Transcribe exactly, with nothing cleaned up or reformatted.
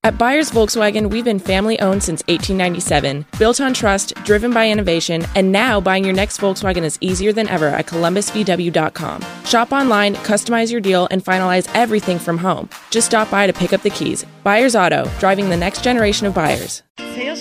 At Byers Volkswagen, we've been family-owned since eighteen ninety-seven, built on trust, driven by innovation, and now buying your next Volkswagen is easier than ever at columbus v w dot com. Shop online, customize your deal, and finalize everything from home. Just stop by to pick up the keys. Byers Auto, driving the next generation of buyers. Sales